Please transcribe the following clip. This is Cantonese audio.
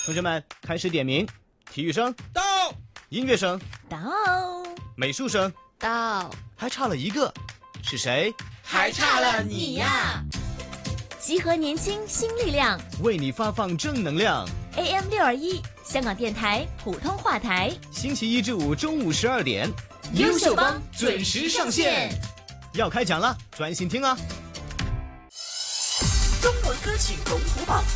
同学们开始点名，体育生到， 音乐生到， 美术生到， 还差了一个，是谁？ 还差了你呀！ 集合年轻新力量， 为你发放正能量。 AM621香港电台普通话台， 星期一至五中午12点， 优秀帮准时上线。 要开讲了，专心听啊！ 中文歌曲龙虎榜